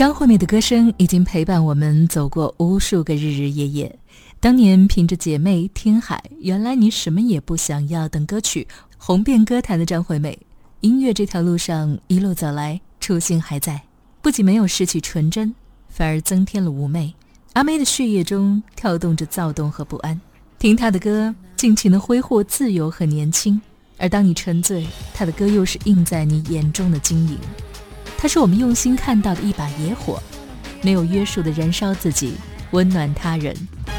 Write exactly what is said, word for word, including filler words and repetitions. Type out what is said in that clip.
张惠妹的歌声已经陪伴我们走过无数个日日夜夜。当年凭着《姐妹》《天海》原来你什么也不想要等歌曲红遍歌坛的张惠妹，音乐这条路上一路走来，初心还在，不仅没有失去纯真，反而增添了妩媚。阿妹的血液中跳动着躁动和不安，听她的歌尽情地挥霍自由和年轻，而当你沉醉，她的歌又是映在你眼中的晶莹。它是我们用心看到的一把野火，没有约束地燃烧自己，温暖他人。